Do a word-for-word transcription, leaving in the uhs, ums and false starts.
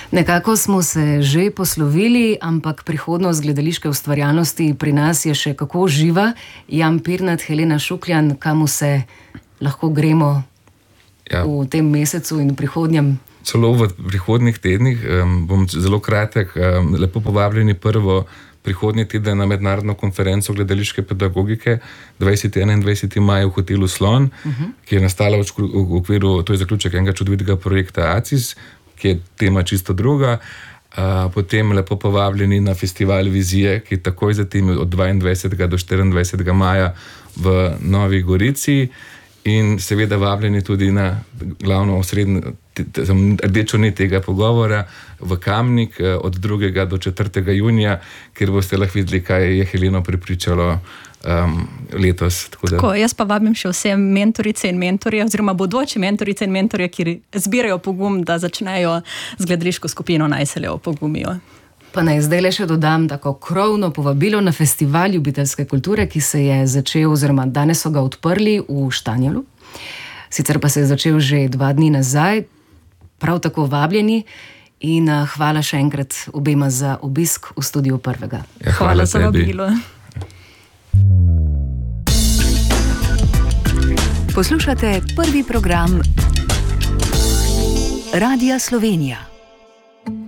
Nekako smo se že poslovili, ampak prihodnost gledališke ustvarjalnosti pri nas je še kako živa. Jan Pirnat, Helena Šukljan, kam vse lahko gremo ja. v tem mesecu in v prihodnjem? Celo v prihodnjih tednih, um, bom zelo kratek, um, lepo povabljeni prvo prihodnji teden na mednarodno konferenco gledališke pedagogike dvajseti enaindvajseti maj v hotelu Slon, uh-huh. ki je nastala v, v okviru, to je zaključek enega čudovitega projekta A C I S, ki je tema čisto druga. Uh, potem lepo povabljeni na festival Vizije, ki je takoj zatem od dvaindvajsetega do štiriindvajsetega maja v Novi Gorici. In seveda vabljeni tudi na glavno osrednjo rdečo nit tega pogovora v Kamnik od drugega do četrtega junija, kjer boste lahko videli, kaj je Heleno prepričalo um, letos. Tako da... Tako, jaz pa vabim še vse mentorice in mentorje, oziroma bodoče mentorice in mentorje, ki zbirajo pogum, da začnejo z gledališko skupino Naj se le opogumijo. Pa naj zdaj le še dodam tako krovno povabilo na festival ljubiteljske kulture, ki se je začel, oziroma danes so ga odprli v Štanjelu. Sicer pa se je začel že dva dni nazaj, prav tako vabljeni in uh, hvala še enkrat obema za obisk v studiu Prvega. Ja, hvala, hvala za vabilo. Poslušate prvi program Radia Slovenija.